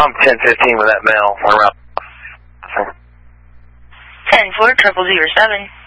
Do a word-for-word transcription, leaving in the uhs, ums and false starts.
I'm ten fifteen with that mail around. ten four, triple zero seven.